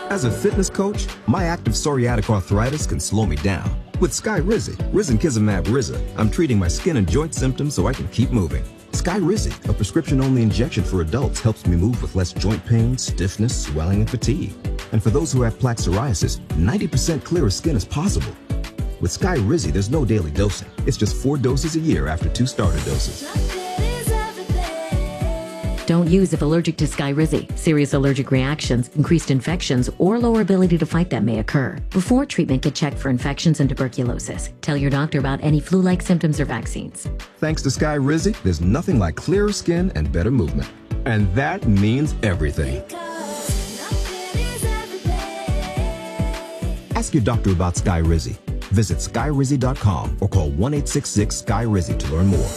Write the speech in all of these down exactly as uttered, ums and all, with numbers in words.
As a fitness coach, my active psoriatic arthritis can slow me down. With Skyrizi, risankizumab Riza, I'm treating my skin and joint symptoms so I can keep moving. Skyrizi, a prescription-only injection for adults, helps me move with less joint pain, stiffness, swelling, and fatigue. And for those who have plaque psoriasis, ninety percent clearer skin is possible. With Skyrizi, there's no daily dosing. It's just four doses a year after two starter doses. Don't use if allergic to Skyrizi. Serious allergic reactions, increased infections, or lower ability to fight them may occur. Before treatment, get checked for infections and tuberculosis. Tell your doctor about any flu-like symptoms or vaccines. Thanks to Skyrizi, there's nothing like clearer skin and better movement. And that means everything. Ask your doctor about Skyrizi. Visit skyrizi dot com or call one eight six six Sky Rizi to learn more.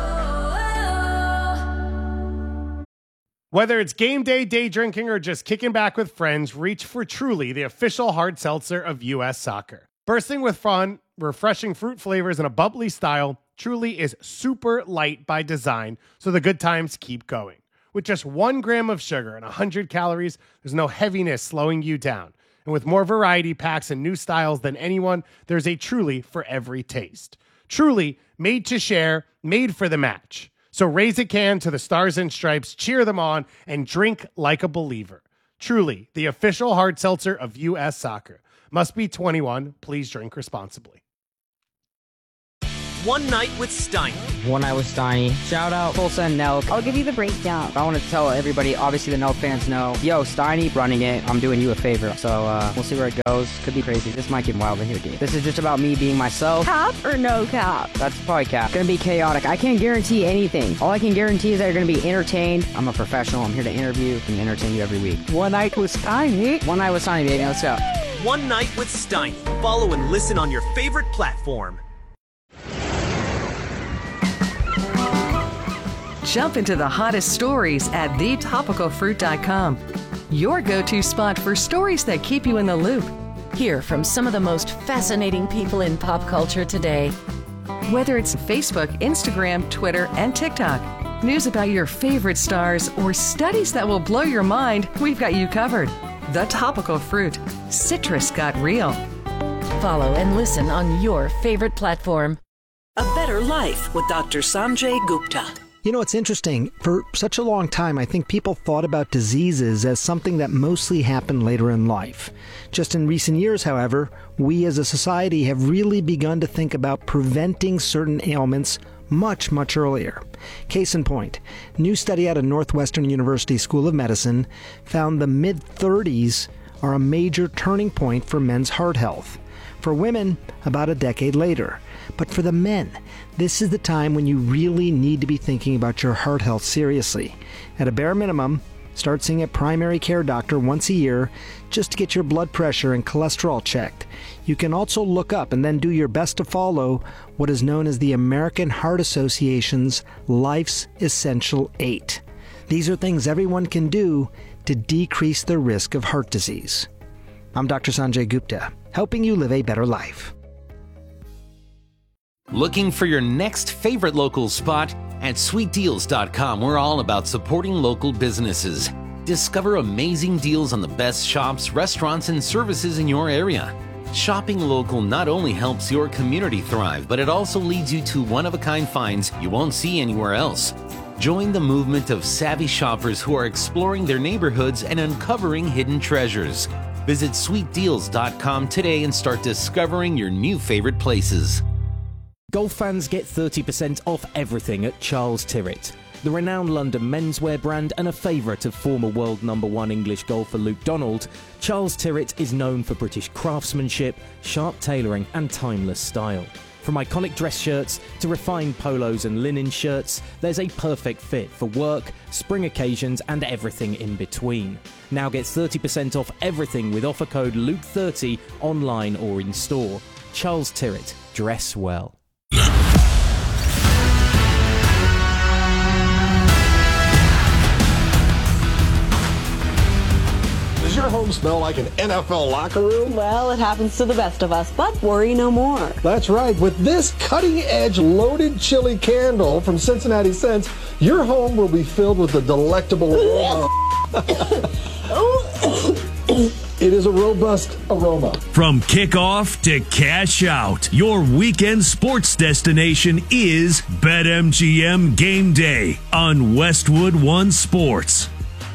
Whether it's game day, day drinking, or just kicking back with friends, reach for Truly, the official hard seltzer of U S Soccer. Bursting with fun, refreshing fruit flavors, and a bubbly style, Truly is super light by design, so the good times keep going. With just one gram of sugar and one hundred calories, there's no heaviness slowing you down. And with more variety packs and new styles than anyone, there's a Truly for every taste. Truly, made to share, made for the match. So raise a can to the Stars and Stripes, cheer them on, and drink like a believer. Truly, the official hard seltzer of U S Soccer. Must be twenty-one. Please drink responsibly. One Night with Steiny. One Night with Steiny. Shout out Tulsa and Nelk. I'll give you the breakdown. I want to tell everybody, obviously the Nelk fans know, yo, Steiny running it. I'm doing you a favor. So uh, we'll see where it goes. Could be crazy. This might get wild in here, dude. This is just about me being myself. Cap or no cap? That's probably cap. Gonna be chaotic. I can't guarantee anything. All I can guarantee is that you're gonna be entertained. I'm a professional. I'm here to interview and entertain you every week. One Night with Steiny. One Night with Steiny, baby. Let's go. One Night with Steiny. Follow and listen on your favorite platform. Jump into the hottest stories at the topical fruit dot com. Your go-to spot for stories that keep you in the loop. Hear from some of the most fascinating people in pop culture today. Whether it's Facebook, Instagram, Twitter, and TikTok, news about your favorite stars, or studies that will blow your mind, we've got you covered. The Topical Fruit. Citrus got real. Follow and listen on your favorite platform. A Better Life with Doctor Sanjay Gupta. You know, it's interesting. For such a long time, I think people thought about diseases as something that mostly happened later in life. Just in recent years, however, we as a society have really begun to think about preventing certain ailments much, much earlier. Case in point, new study out of Northwestern University School of Medicine found the mid-thirties are a major turning point for men's heart health. For women, about a decade later. But for the men, this is the time when you really need to be thinking about your heart health seriously. At a bare minimum, start seeing a primary care doctor once a year just to get your blood pressure and cholesterol checked. You can also look up and then do your best to follow what is known as the American Heart Association's Life's Essential Eight. These are things everyone can do to decrease the risk of heart disease. I'm Doctor Sanjay Gupta, helping you live a better life. Looking for your next favorite local spot? At sweet deals dot com, we're all about supporting local businesses. Discover amazing deals on the best shops, restaurants, and services in your area. Shopping local not only helps your community thrive, but it also leads you to one-of-a-kind finds you won't see anywhere else. Join the movement of savvy shoppers who are exploring their neighborhoods and uncovering hidden treasures. Visit sweet deals dot com today and start discovering your new favorite places. Golf fans get thirty percent off everything at Charles Tyrwhitt. The renowned London menswear brand and a favourite of former world number one English golfer Luke Donald, Charles Tyrwhitt is known for British craftsmanship, sharp tailoring and timeless style. From iconic dress shirts to refined polos and linen shirts, there's a perfect fit for work, spring occasions and everything in between. Now get thirty percent off everything with offer code Luke thirty online or in store. Charles Tyrwhitt, dress well. Does your home smell like an N F L locker room? Well, it happens to the best of us, but worry no more. That's right. With this cutting-edge loaded chili candle from Cincinnati Scents, your home will be filled with the delectable aroma. It is a robust aroma. From kickoff to cash out, your weekend sports destination is BetMGM Game Day on Westwood One Sports.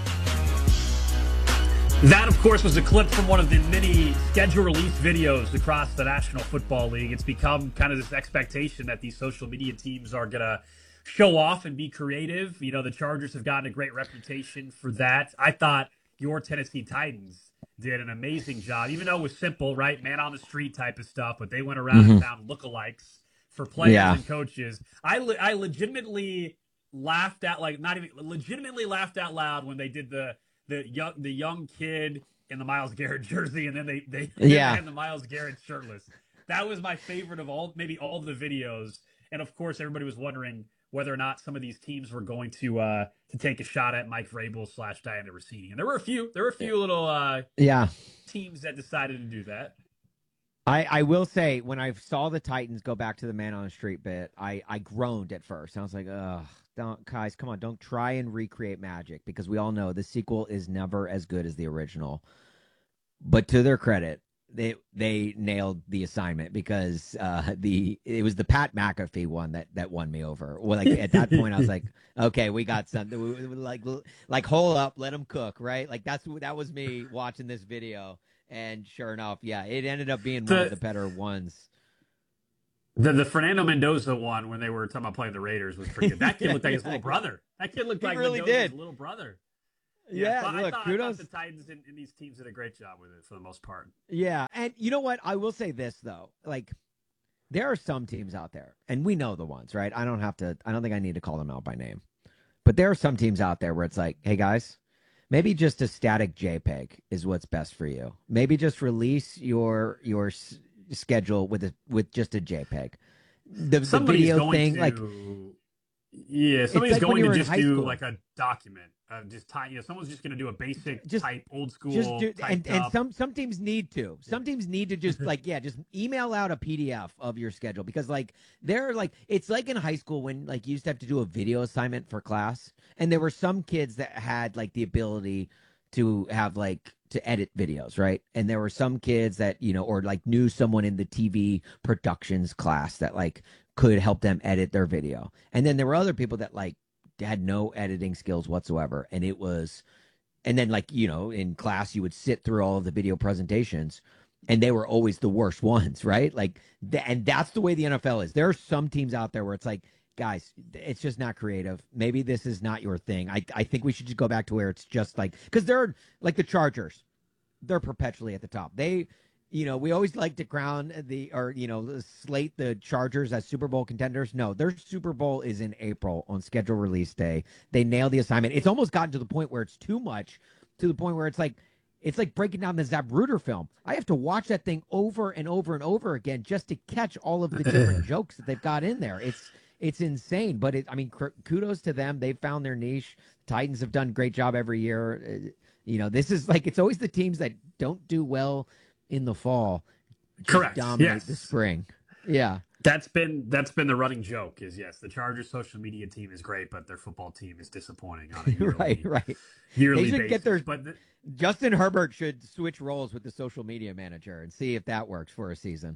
That, of course, was a clip from one of the many schedule release videos across the National Football League. It's become kind of this expectation that these social media teams are going to show off and be creative. You know, the Chargers have gotten a great reputation for that. I thought your Tennessee Titans did an amazing job, even though it was simple, right? Man on the street type of stuff, but they went around mm-hmm. and found lookalikes for players yeah. and coaches. I, le- I legitimately laughed out, like not even legitimately laughed out loud when they did the the young the young kid in the Myles Garrett jersey, and then they they yeah. ran the Myles Garrett shirtless. That was my favorite of all, maybe all of the videos. And of course, everybody was wondering whether or not some of these teams were going to uh, to take a shot at Mike Vrabel slash Diana Rossini. And there were a few. There were a few little uh, yeah teams that decided to do that. I, I will say, when I saw the Titans go back to the man on the street bit, I, I groaned at first. I was like, ugh, don't, guys, come on, don't try and recreate magic, because we all know the sequel is never as good as the original. But to their credit, they they nailed the assignment, because uh, the it was the Pat McAfee one that, that won me over. Well, like at that point, I was like, okay, we got something. We, we, like like hold up, let them cook, right? Like that's that was me watching this video. And sure enough, yeah, it ended up being one the, of the better ones. The the Fernando Mendoza one, when they were talking about playing the Raiders, was pretty good. That kid looked like his little brother. That kid looked he like really Mendoza's did. little brother. Yeah, yeah look, I, thought, kudos. I thought the Titans and, and these teams did a great job with it for the most part. Yeah, and you know what? I will say this, though. Like, there are some teams out there, and we know the ones, right? I don't have to, I don't think I need to call them out by name. But there are some teams out there where it's like, hey, guys, maybe just a static JPEG is what's best for you. Maybe just release your your s- schedule with a with just a JPEG. The, the video thing, to, like yeah, somebody's like going to just do school. like a document, uh, just type. You know, someone's just going to do a basic just, type, old school. Just do, and, and up. some some teams need to. Some teams need to just like yeah, just email out a P D F of your schedule, because like they're like it's like in high school when like you used to have to do a video assignment for class. And there were some kids that had like the ability to have like to edit videos, right? And there were some kids that, you know, or like knew someone in the T V productions class that like could help them edit their video. And then there were other people that like had no editing skills whatsoever. And it was, and then like, you know, in class, you would sit through all of the video presentations and they were always the worst ones, right? Like, th- and that's the way the N F L is. There are some teams out there where it's like, guys, it's just not creative. Maybe this is not your thing. I I think we should just go back to where it's just like, because they're like the Chargers. They're perpetually at the top. They, you know, we always like to crown the, or, you know, slate the Chargers as Super Bowl contenders. No, their Super Bowl is in April on schedule release day. They nail the assignment. It's almost gotten to the point where it's too much, to the point where it's like, it's like breaking down the Zapruder film. I have to watch that thing over and over and over again just to catch all of the different jokes that they've got in there. It's, It's insane, but it, I mean, kudos to them. They've found their niche. Titans have done a great job every year. You know, this is like, it's always the teams that don't do well in the fall. Just Correct. Dominate Yes. the spring. Yeah. That's been that's been the running joke is, yes, the Chargers social media team is great, but their football team is disappointing on a yearly, right, right. yearly they should basis. Get their, but the, Justin Herbert should switch roles with the social media manager and see if that works for a season.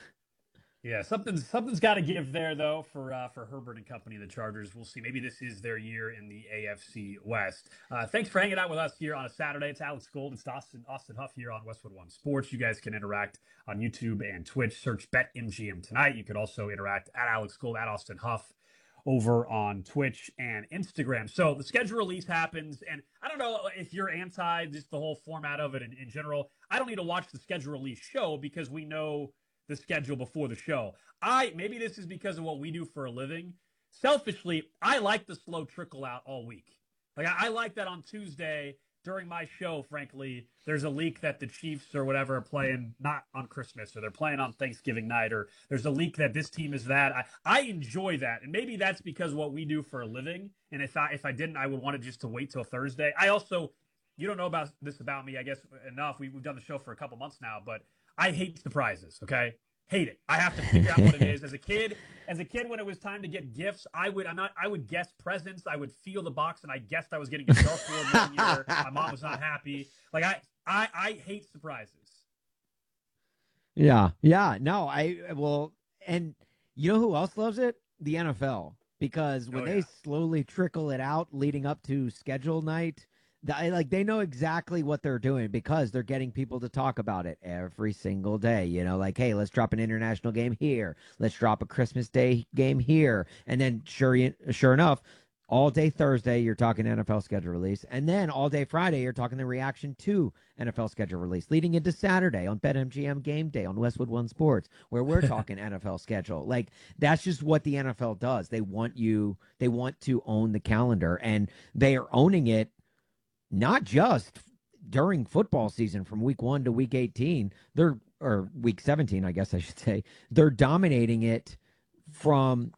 Yeah, something's something's got to give there though for uh, for Herbert and company, the Chargers. We'll see. Maybe this is their year in the A F C West. Uh, thanks for hanging out with us here on a Saturday. It's Alex Gold. It's Austin Austin Huff here on Westwood One Sports. You guys can interact on YouTube and Twitch. Search BetMGM tonight. You could also interact at Alex Gold, at Austin Huff over on Twitch and Instagram. So the schedule release happens, and I don't know if you're anti just the whole format of it in, in general. I don't need to watch the schedule release show because we know the schedule before the show. I maybe this is because of what we do for a living. Selfishly, I like the slow trickle out all week. Like I, I like that on Tuesday during my show, frankly, there's a leak that the Chiefs or whatever are playing not on Christmas or they're playing on Thanksgiving night, or there's a leak that this team is that. I, I enjoy that. And maybe that's because of what we do for a living. And if I if I didn't, I would want it just to wait till Thursday. I also, you don't know about this about me, I guess, enough. We, we've done the show for a couple months now, but I hate surprises, okay? Hate it. I have to figure out what it is. As a kid, as a kid, when it was time to get gifts, I would I'm not I would guess presents. I would feel the box, and I guessed I was getting a dartboard one year. My mom was not happy. Like I I, I hate surprises. Yeah, yeah. No, I well, and you know who else loves it? The N F L, because when Oh, they yeah. slowly trickle it out leading up to schedule night, the, I- like they know exactly what they're doing because they're getting people to talk about it every single day. You know, like, hey, let's drop an international game here, let's drop a Christmas Day game here, and then sure, you- sure enough. All day Thursday, you're talking N F L schedule release. And then all day Friday, you're talking the reaction to N F L schedule release, leading into Saturday on BetMGM Game Day on Westwood One Sports, where we're talking N F L schedule. Like, that's just what the N F L does. They want you, they want to own the calendar, and they are owning it not just during football season from week one to week eighteen. They're, or week seventeen, I guess I should say. They're dominating it from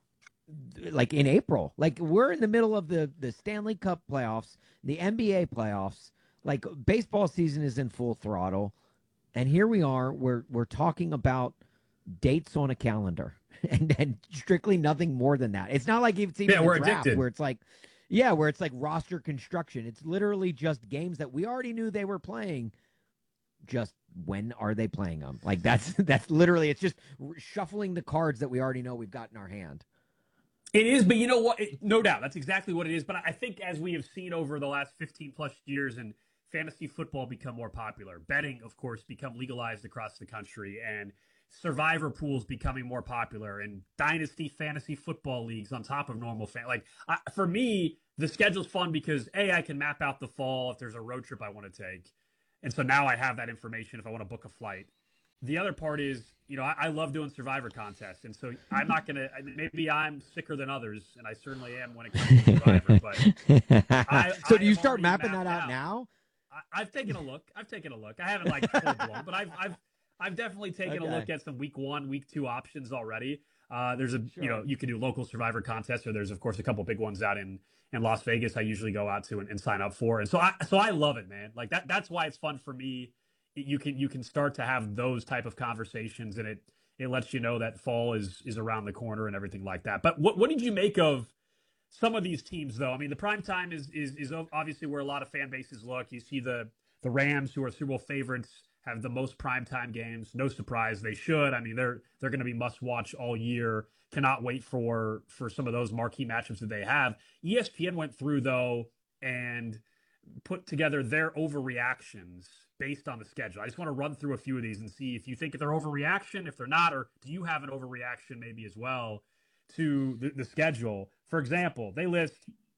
like in April. Like we're in the middle of the the Stanley Cup playoffs, the N B A playoffs. Like baseball season is in full throttle, and here we are. We're we're talking about dates on a calendar, and and strictly nothing more than that. It's not like it's even Yeah, a we're draft addicted. where it's like, yeah, where it's like roster construction. It's literally just games that we already knew they were playing. Just when are they playing them? Like that's that's literally it's just shuffling the cards that we already know we've got in our hand. It is, but you know what? It, no doubt, that's exactly what it is. But I think as we have seen over the last fifteen plus years and fantasy football become more popular, betting, of course, become legalized across the country, and survivor pools becoming more popular, and dynasty fantasy football leagues on top of normal fan. Like I, for me, the schedule's fun because A, I can map out the fall if there's a road trip I want to take. And so now I have that information if I want to book a flight. The other part is, you know, I, I love doing survivor contests. And so I'm not going to, maybe I'm sicker than others, and I certainly am when it comes to survivor. But I, so I do you have start already mapping mapped that out, out. now? I, I've taken a look. I've taken a look. I haven't like full blown, but I've, I've, I've definitely taken Okay. a look at some week one, week two options already. Uh, there's a, you know, you can do local survivor contests, or there's of course a couple big ones out in, in Las Vegas. I usually go out to and, and sign up for. And so I, so I love it, man. Like that, that's why it's fun for me. You can, you can start to have those type of conversations, and it, it lets you know that fall is, is around the corner and everything like that. But what, what did you make of some of these teams though? I mean, the prime time is, is, is obviously where a lot of fan bases look. You see the, the Rams, who are Super Bowl favorites, have the most primetime games. No surprise, they should. I mean, they're they're going to be must watch all year. Cannot wait for for some of those marquee matchups that they have. E S P N went through though and put together their overreactions based on the schedule. I just want to run through a few of these and see if you think they're overreaction, if they're not, or do you have an overreaction maybe as well to the, the schedule. For example, they list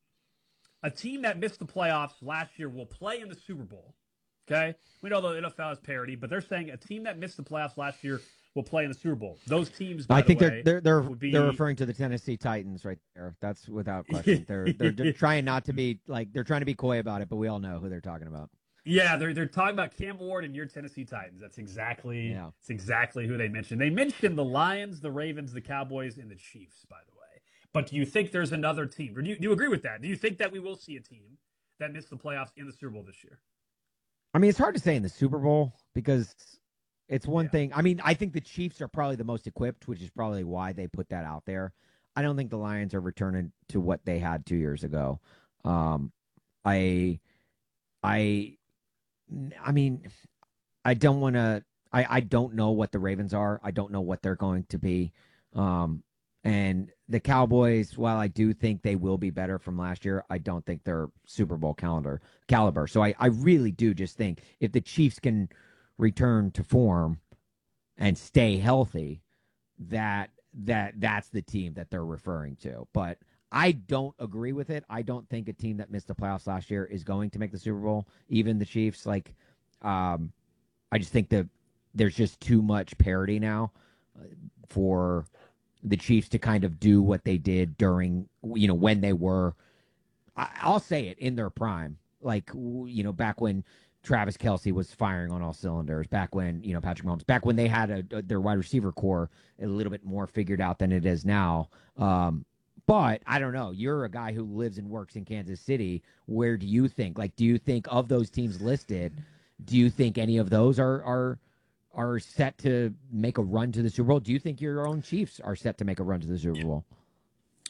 a team that missed the playoffs last year will play in the Super Bowl. Okay, we know the N F L is parity, but they're saying a team that missed the playoffs last year will play in the Super Bowl. Those teams, by I think the they're way, they're they're, would be, they're referring to the Tennessee Titans right there. That's without question. They're, they're they're trying not to be like they're trying to be coy about it, but we all know who they're talking about. Yeah, they're they're talking about Cam Ward and your Tennessee Titans. That's exactly Yeah. that's exactly who they mentioned. They mentioned the Lions, the Ravens, the Cowboys, and the Chiefs, by the way. But do you think there's another team? Or do you, do you agree with that? Do you think that we will see a team that missed the playoffs in the Super Bowl this year? I mean, it's hard to say in the Super Bowl because it's one thing. I mean, I think the Chiefs are probably the most equipped, which is probably why they put that out there. I don't think the Lions are returning to what they had two years ago. Um, I, I, I mean, I don't want to. I, I don't know what the Ravens are. I don't know what they're going to be. Um, and the Cowboys, while I do think they will be better from last year, I don't think they're Super Bowl calendar caliber. So I, I really do just think if the Chiefs can return to form and stay healthy, that that that's the team that they're referring to. But I don't agree with it. I don't think a team that missed the playoffs last year is going to make the Super Bowl. Even the Chiefs, like, um, I just think that there's just too much parity now uh, for the Chiefs to kind of do what they did during, you know, when they were, I, I'll say it, in their prime. Like, you know, back when Travis Kelce was firing on all cylinders, back when, you know, Patrick Mahomes, back when they had a, a, their wide receiver core a little bit more figured out than it is now. Um, but I don't know. You're a guy who lives and works in Kansas City. Where do you think, like, do you think of those teams listed, do you think any of those are, are, are set to make a run to the Super Bowl? Do you think your own Chiefs are set to make a run to the Super Bowl?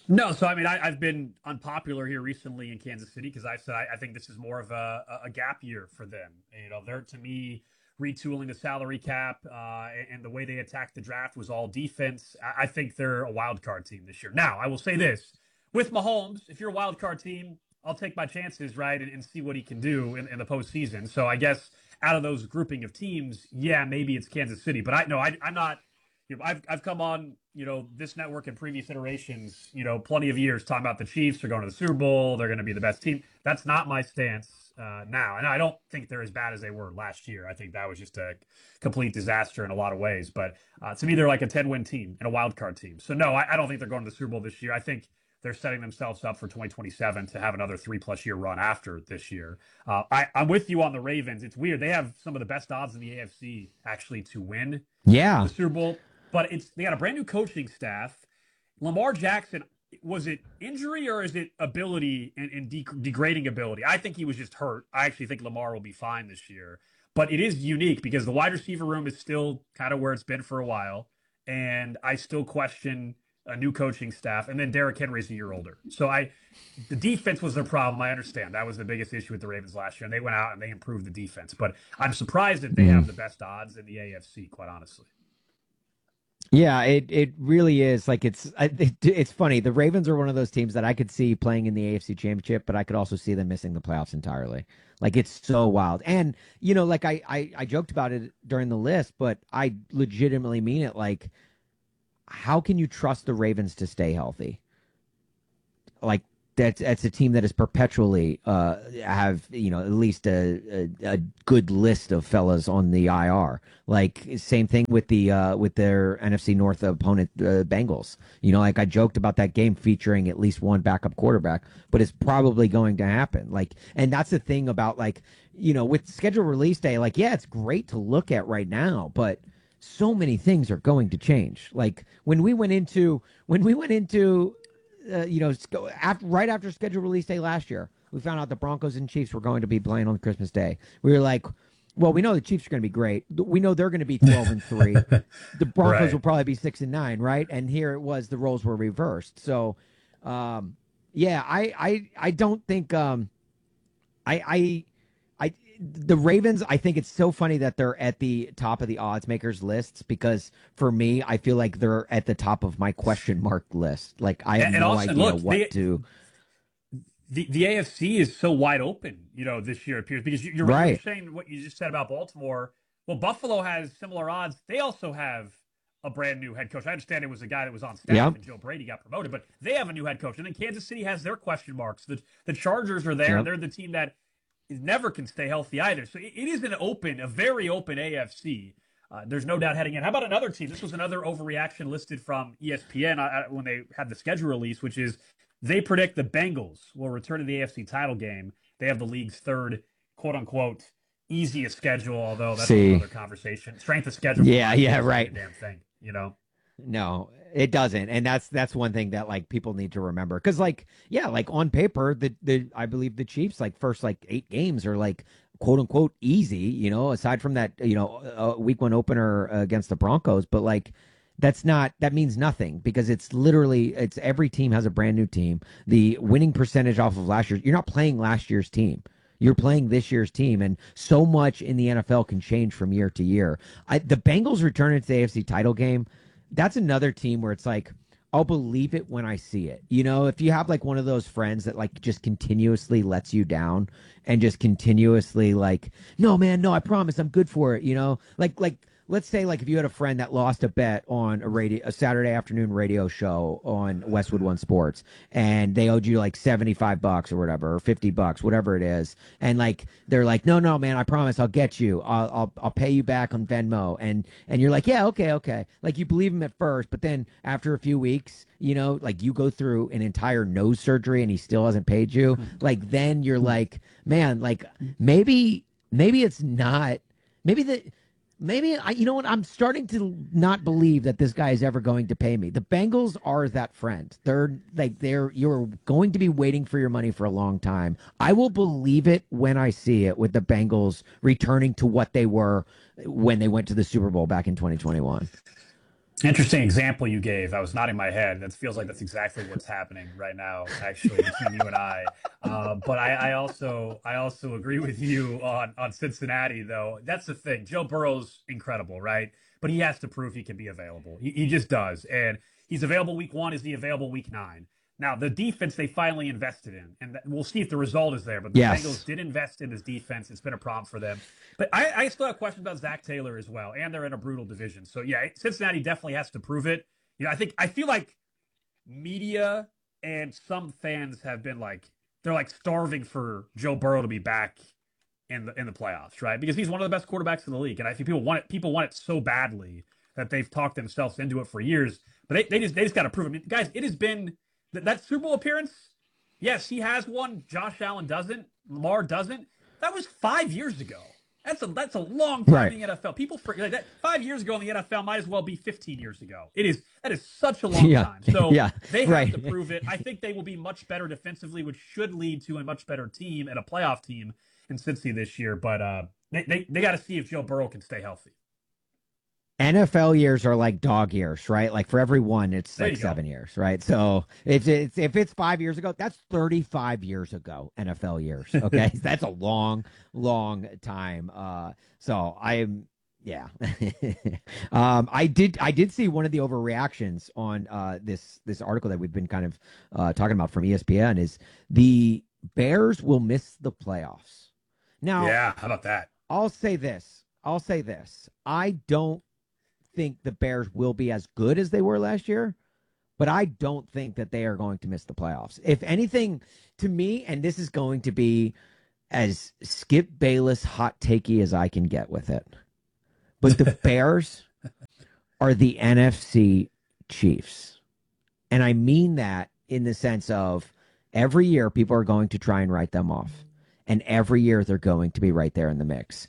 No, so I mean, I, I've been unpopular here recently in Kansas City because I said I, I think this is more of a, a gap year for them. You know, they're to me retooling the salary cap uh, and, and the way they attacked the draft was all defense. I, I think they're a wild card team this year. Now, I will say this with Mahomes: if you're a wild card team, I'll take my chances, right, and, and see what he can do in, in the postseason. So I guess out of those grouping of teams, yeah, maybe it's Kansas City, but I no, I, I'm not. You know, I've I've come on, you know, this network in previous iterations, you know, plenty of years talking about the Chiefs are going to the Super Bowl. They're going to be the best team. That's not my stance uh, now. And I don't think they're as bad as they were last year. I think that was just a complete disaster in a lot of ways. But uh, to me, they're like a ten-win team and a wild card team. So, no, I, I don't think they're going to the Super Bowl this year. I think they're setting themselves up for twenty twenty-seven to have another three-plus year run after this year. Uh, I, I'm with you on the Ravens. It's weird. They have some of the best odds in the A F C actually to win yeah. the Super Bowl. But it's they got a brand new coaching staff. Lamar Jackson, was it injury or is it ability and, and de- degrading ability? I think he was just hurt. I actually think Lamar will be fine this year. But it is unique because the wide receiver room is still kind of where it's been for a while. And I still question a new coaching staff. And then Derrick Henry's a year older. So I, the defense was their problem. I understand. That was the biggest issue with the Ravens last year. And they went out and they improved the defense. But I'm surprised that they Mm. have the best odds in the A F C, quite honestly. Yeah, it, it really is. Like, it's it, it's funny. The Ravens are one of those teams that I could see playing in the A F C Championship, but I could also see them missing the playoffs entirely. Like, it's so wild. And, you know, like I, I, I joked about it during the list, but I legitimately mean it. Like, how can you trust the Ravens to stay healthy? Like, that's that's a team that is perpetually uh, have, you know, at least a, a, a good list of fellas on the I R. Like, same thing with the uh, with their N F C North opponent, uh, Bengals. You know, like I joked about that game featuring at least one backup quarterback, but it's probably going to happen. Like, and that's the thing about, like, you know, with schedule release day, like, yeah, it's great to look at right now, but so many things are going to change. Like when we went into when we went into Uh, you know, after, right after schedule release day last year, we found out the Broncos and Chiefs were going to be playing on Christmas Day. We were like, well, we know the Chiefs are going to be great. We know they're going to be twelve and three. The Broncos Right. will probably be six and nine, right? And here it was, the roles were reversed. So, um, yeah, I, I, I don't think, um, I, I, I, the Ravens, I think it's so funny that they're at the top of the odds makers lists because for me, I feel like they're at the top of my question mark list. Like I have And- and no also, idea look, what they- to. The the A F C is so wide open, you know, this year it appears because you- you're right. Right. You're saying what you just said about Baltimore. Well, Buffalo has similar odds. They also have a brand new head coach. I understand it was a guy that was on staff Yep. and Joe Brady got promoted, but they have a new head coach. And then Kansas City has their question marks. The the Chargers are there. Yep. They're the team that is never can stay healthy either. So it, it is an open, a very open A F C. Uh, there's no doubt heading in. How about another team? This was another overreaction listed from E S P N uh, when they had the schedule release, which is they predict the Bengals will return to the A F C title game. They have the league's third, quote unquote, easiest schedule, although that's See. another conversation. Strength of schedule. Yeah, yeah, doesn't right. mean a Damn thing, you know. No, it doesn't, and that's that's one thing that like people need to remember because like yeah, like on paper, the the I believe the Chiefs like first like eight games are like quote unquote easy, you know, aside from that you know uh, week one opener against the Broncos, but like that's not that means nothing because it's literally it's every team has a brand new team. The winning percentage off of last year, you're not playing last year's team. You're playing this year's team, and so much in the N F L can change from year to year. I, the Bengals returning to the A F C title game. That's another team where it's like, I'll believe it when I see it. You know, if you have like one of those friends that like just continuously lets you down and just continuously like, no, man, no, I promise I'm good for it. You know, like, like, let's say like if you had a friend that lost a bet on a radio, a Saturday afternoon radio show on Westwood One Sports, and they owed you like seventy-five bucks or whatever, or fifty bucks, whatever it is. And like, they're like, no, no, man, I promise I'll get you. I'll, I'll, I'll pay you back on Venmo. And, and you're like, yeah, okay, okay. Like you believe him at first, but then after a few weeks, you know, like you go through an entire nose surgery and he still hasn't paid you. Like, then you're like, man, like maybe, maybe it's not, maybe the, Maybe I, you know what? I'm starting to not believe that this guy is ever going to pay me. The Bengals are that friend. They're like they're you're going to be waiting for your money for a long time. I will believe it when I see it with the Bengals returning to what they were when they went to the Super Bowl back in twenty twenty-one. Interesting example you gave. I was nodding my head. That feels like that's exactly what's happening right now, actually, between you and I. Uh, but I, I also I also agree with you on, on Cincinnati, though. That's the thing. Joe Burrow's incredible, right? But he has to prove he can be available. He, he just does. And he's available week one. Is he available week nine? Now, the defense they finally invested in, and we'll see if the result is there. But the Yes. Bengals did invest in this defense. It's been a problem for them. But I, I still have questions about Zach Taylor as well, and they're in a brutal division. So, yeah, Cincinnati definitely has to prove it. You know, I think I feel like media and some fans have been like, they're like starving for Joe Burrow to be back in the in the playoffs, right? Because he's one of the best quarterbacks in the league, and I think people want it. People want it so badly that they've talked themselves into it for years. But they, they just they just got to prove it. I mean, guys, it has been. That Super Bowl appearance, yes, he has one. Josh Allen doesn't. Lamar doesn't. That was five years ago. That's a that's a long time Right. in the N F L. People forget that five years ago in the N F L might as well be fifteen years ago. It is that is such a long Yeah. time. So Yeah. they have Right. to prove it. I think they will be much better defensively, which should lead to a much better team and a playoff team in Cincy this year. But uh, they they, they got to see if Joe Burrow can stay healthy. N F L years are like dog years, right? Like for every one, it's There like you go. seven years, right? So if it's if it's five years ago, that's thirty-five years ago. N F L years, okay? That's a long, long time. Uh, so I'm, yeah. um, I did I did see one of the overreactions on uh this this article that we've been kind of uh talking about from E S P N is the Bears will miss the playoffs. Now, Yeah, how about that? I'll say this. I'll say this. I don't think the Bears will be as good as they were last year, but I don't think that they are going to miss the playoffs. If anything, to me, and this is going to be as Skip Bayless hot takey as I can get with it, but the Bears are the N F C Chiefs. And I mean that in the sense of every year people are going to try and write them off. And every year they're going to be right there in the mix.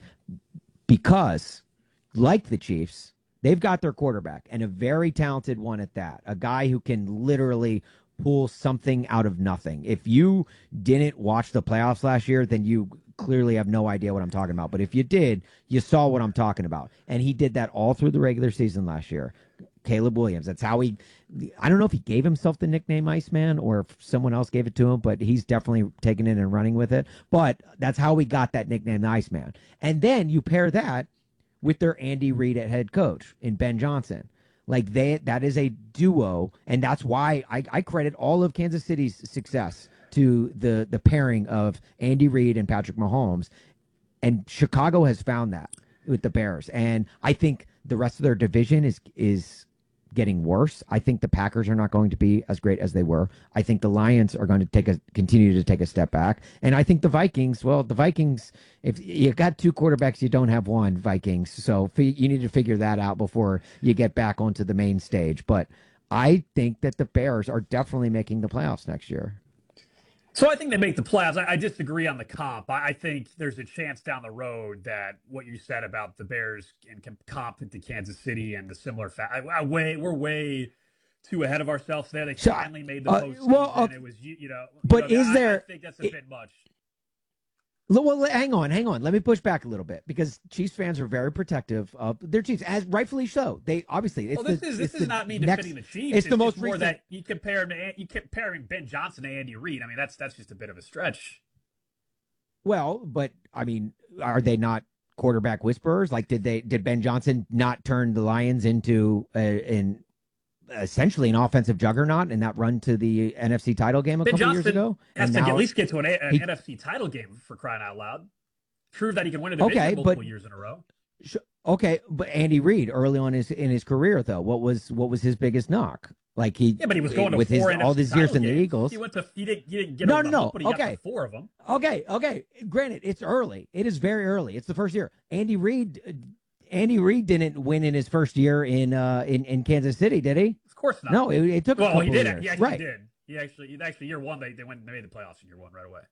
Because, like the Chiefs, they've got their quarterback, and a very talented one at that. A guy who can literally pull something out of nothing. If you didn't watch the playoffs last year, then you clearly have no idea what I'm talking about. But if you did, you saw what I'm talking about. And he did that all through the regular season last year. Caleb Williams. That's how he, I don't know if he gave himself the nickname Iceman or if someone else gave it to him, but he's definitely taken it and running with it. But that's how we got that nickname, the Iceman. And then you pair that with their Andy Reid at head coach in Ben Johnson. Like they, that is a duo. And that's why I, I credit all of Kansas City's success to the, the pairing of Andy Reid and Patrick Mahomes. And Chicago has found that with the Bears. And I think the rest of their division is, is, getting worse. I think the Packers are not going to be as great as they were. I think the Lions are going to take a continue to take a step back. And I think the Vikings, well, the Vikings, if you got two quarterbacks, you don't have one, Vikings. So you need to figure that out before you get back onto the main stage. But I think that the Bears are definitely making the playoffs next year. So I think they make the playoffs. I, I disagree on the comp. I, I think there's a chance down the road that what you said about the Bears and com- comp to Kansas City and the similar fact. I, I way we're way too ahead of ourselves there. They So, finally made the uh, postseason. well, uh, and it was you, you know. but you know, is I, there- I think that's a it- bit much. Well, hang on, hang on. Let me push back a little bit because Chiefs fans are very protective of their Chiefs, as rightfully so. They obviously. It's Well, this the, is it's this is the not me next- defending the Chiefs. It's, the most more recent. that you compare him to An- you comparing Ben Johnson to Andy Reid. I mean, that's that's just a bit of a stretch. Well, but I mean, are they not quarterback whisperers? Like, did they did Ben Johnson not turn the Lions into uh, in essentially an offensive juggernaut in that run to the N F C title game a Ben couple Johnson years ago? has And to now- at least get to an, a- an he- N F C title game for crying out loud. Prove that he can win a division Okay, multiple but- years in a row. Sh- Okay, but Andy Reid early on his in his career though, what was what was his biggest knock? Like he Yeah, but he was going to with four his, N F C all these years title in the games. Eagles. He went to he didn't, he didn't get No, over no, the no. hump, but he got Okay. to four of them. Okay, okay. Granted, it's early. It is very early. It's the first year. Andy Reid, Andy Reid didn't win in his first year in uh in, in Kansas City, did he? Of course not. No, it, it took a well, couple he did. of years. He actually right. did. He actually, he actually year one they they went they made the playoffs in year one right away.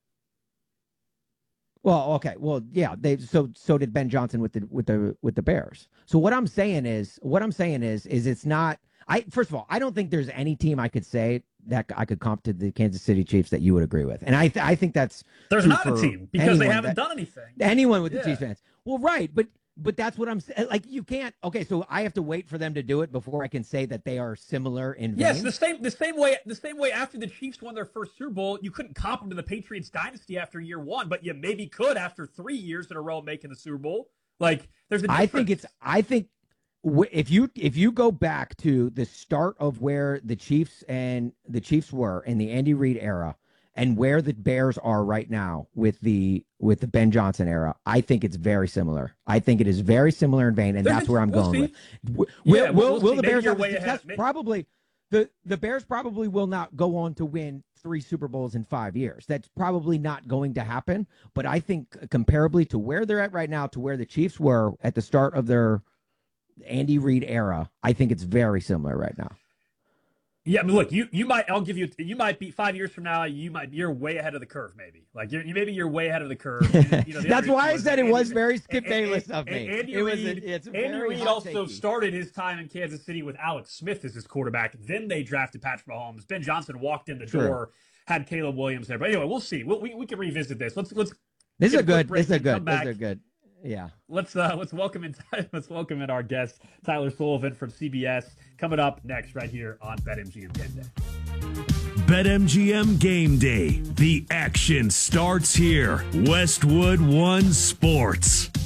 Well, okay. Well, yeah. They so so did Ben Johnson with the with the with the Bears. So what I'm saying is what I'm saying is is it's not. I first of all, I don't think there's any team I could say that I could comp to the Kansas City Chiefs that you would agree with, and I th- I think that's There's true not a for team because they anyone haven't that- done anything. Anyone with Yeah. the Chiefs fans. Well, right, but but that's what I'm saying. Like, you can't. Okay, so I have to wait for them to do it before I can say that they are similar in vein. Yes, the same the same way the same way after the Chiefs won their first Super Bowl, you couldn't comp them to the Patriots dynasty after year one, but you maybe could after three years in a row making the Super Bowl. Like, there's a difference. I think it's. I think w- if you if you go back to the start of where the Chiefs and the Chiefs were in the Andy Reid era, and where the Bears are right now with the with the Ben Johnson era, I think it's very similar. I think it is very similar in vein, and There's that's a- where I'm we'll going see. with. Will, Yeah, will, we'll- will, we'll see. the Maybe Bears you're have the way ahead. success? Maybe- Probably. The the Bears probably will not go on to win three Super Bowls in five years. That's probably not going to happen. But I think comparably to where they're at right now, to where the Chiefs were at the start of their Andy Reid era, I think it's very similar right now. Yeah, I mean, look, you you might I'll give you you might be five years from now, you might you're way ahead of the curve, maybe. Like you're, you maybe you're way ahead of the curve. And, you know, the That's other why I issue said it Andy- was very Skip and- Bayless and- of me. and Andy It was Reid, a- it's Andy very Reid hot also takey. started his time in Kansas City with Alex Smith as his quarterback. Then they drafted Patrick Mahomes. Ben Johnson walked in the True. door, had Caleb Williams there. But anyway, we'll see. We'll, we we can revisit this. Let's let's. This is get a quick good. break This is a and come good. This is back. a good. Yeah. Let's uh let's welcome in let's welcome in our guest Tyler Sullivan from C B S coming up next right here on BetMGM Game Day. BetMGM Game Day. The action starts here. Westwood One Sports.